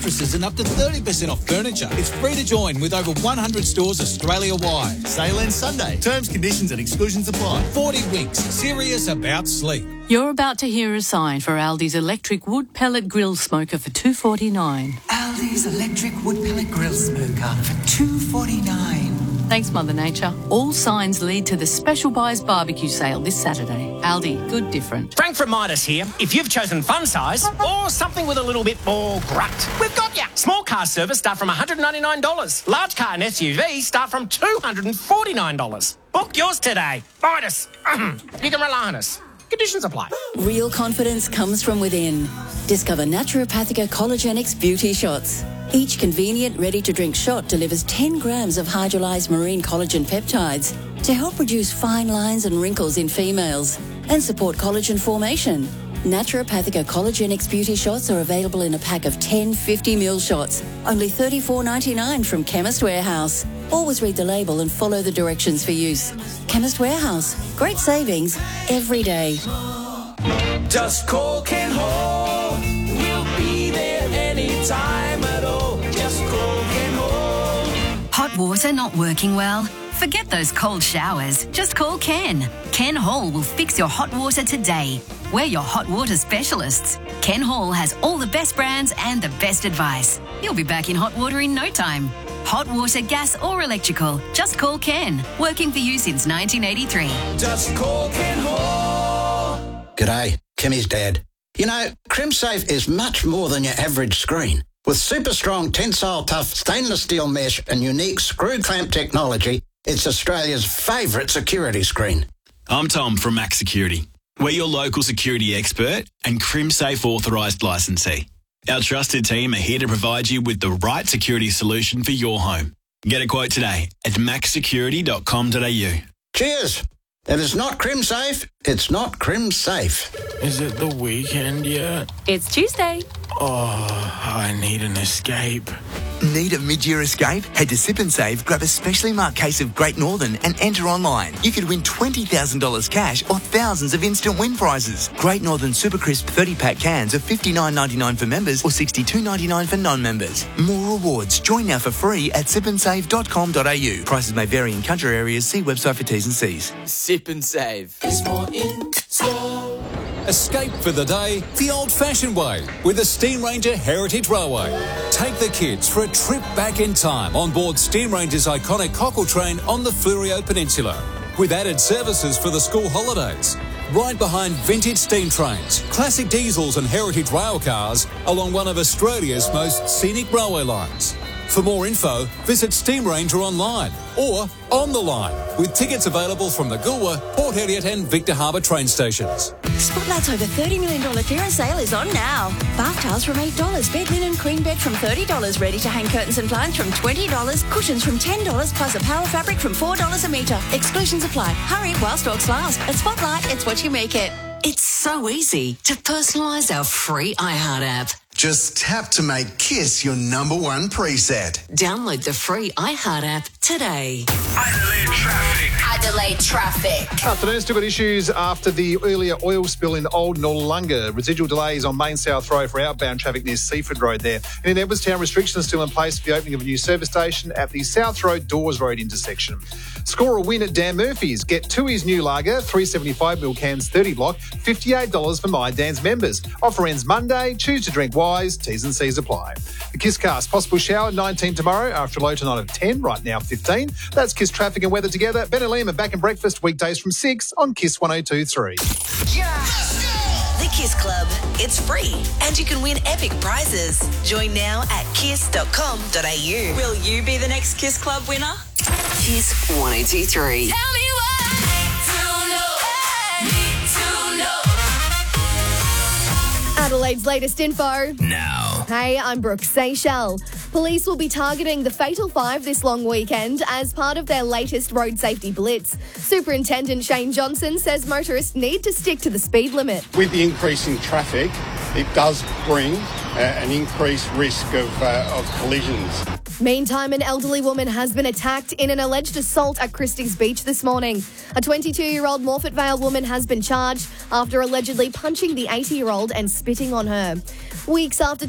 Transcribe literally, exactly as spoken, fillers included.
Mattresses and up to thirty percent off furniture. It's free to join with over one hundred stores Australia-wide. Sale ends Sunday. Terms, conditions and exclusions apply. forty weeks. Serious about sleep. You're about to hear a sign for Aldi's electric wood pellet grill smoker for two dollars forty-nine. Aldi's electric wood pellet grill smoker for two dollars forty-nine. Thanks, Mother Nature. All signs lead to the Special Buys barbecue sale this Saturday. Aldi, good different. Frank from Midas here. If you've chosen fun size or something with a little bit more grunt, we've got you. Small car service start from one hundred ninety-nine dollars. Large car and S U V start from two hundred forty-nine dollars. Book yours today. Midas. You can rely on us. Conditions apply. Real confidence comes from within. Discover Naturopathica Collagenix Beauty Shots. Each convenient, ready-to-drink shot delivers ten grams of hydrolyzed marine collagen peptides to help reduce fine lines and wrinkles in females and support collagen formation. Naturopathica Collagenix Beauty Shots are available in a pack of ten fifty milliliter shots, only thirty-four ninety-nine from Chemist Warehouse. Always read the label and follow the directions for use. Chemist Warehouse. Great savings every day. Just call Ken Hall. We'll be there anytime at all. Just call Ken Hall. Hot water not working well? Forget those cold showers. Just call Ken. Ken Hall will fix your hot water today. We're your hot water specialists. Ken Hall has all the best brands and the best advice. You'll be back in hot water in no time. Hot water, gas or electrical. Just call Ken. Working for you since nineteen eighty-three. Just call Ken Hall. G'day, Kimmy's dad. You know, CrimSafe is much more than your average screen. With super strong tensile tough stainless steel mesh and unique screw clamp technology, it's Australia's favourite security screen. I'm Tom from Max Security. We're your local security expert and CrimSafe authorised licensee. Our trusted team are here to provide you with the right security solution for your home. Get a quote today at max security dot com dot a u. Cheers! If it's not CrimSafe, it's not CrimSafe. Is it the weekend yet? It's Tuesday. Oh, I need an escape. Need a mid-year escape? Head to Sip and Save, grab a specially marked case of Great Northern and enter online. You could win twenty thousand dollars cash or thousands of instant win prizes. Great Northern Super Crisp thirty-pack cans are fifty-nine ninety-nine for members or sixty-two ninety-nine for non-members. More rewards. Join now for free at sip and save dot com dot a u. Prices may vary in country areas. See website for T's and C's. Sip and Save. It's more in store. Escape for the day the old-fashioned way with the Steam Ranger Heritage Railway. Take the kids for a trip back in time on board Steam Ranger's iconic cockle train on the Fleurieu Peninsula, with added services for the school holidays. Right behind vintage steam trains, classic diesels and heritage rail cars along one of Australia's most scenic railway lines. For more info, visit Steam Ranger online or on the line, with tickets available from the Goolwa, Port Elliot and Victor Harbour train stations. Spotlight's over thirty million dollars clearance sale is on now. Bath towels from eight dollars, bed linen queen bed from thirty dollars, ready-to-hang curtains and blinds from twenty dollars, cushions from ten dollars, plus a power fabric from four dollars a metre. Exclusions apply. Hurry while stocks last. At Spotlight, it's what you make it. It's so easy to personalise our free iHeart app. Just tap to make Kiss your number one preset. Download the free iHeart app today. Adelaide traffic. Adelaide traffic. Afternoon, still got issues after the earlier oil spill in Old Noarlunga. Residual delays on Main South Road for outbound traffic near Seaford Road there. And in Edwardstown, restrictions still in place for the opening of a new service station at the South Road Dawes Road intersection. Score a win at Dan Murphy's. Get Tui's new lager, three seventy-five milliliter cans, thirty block, fifty-eight dollars for My Dan's members. Offer ends Monday. Choose to drink wise. T's and C's apply. The Kisscast, possible shower nineteen tomorrow after a low tonight of ten, right now fifteen. That's Kiss traffic and weather together. Ben and Liam are back in breakfast weekdays from six on Kiss one oh two point three. Yeah. The Kiss Club. It's free and you can win epic prizes. Join now at kiss dot com dot a u. Will you be the next Kiss Club winner? Kiss one oh two point three. Tell me why. Adelaide's latest info. Now. Hey, I'm Brooke Seychelles. Police will be targeting the Fatal Five this long weekend as part of their latest road safety blitz. Superintendent Shane Johnson says motorists need to stick to the speed limit. With the increase in traffic, it does bring uh, an increased risk of, uh, of collisions. Meantime, an elderly woman has been attacked in an alleged assault at Christie's Beach this morning. A twenty-two-year-old Morphett Vale woman has been charged after allegedly punching the eighty-year-old and spitting on her. Weeks after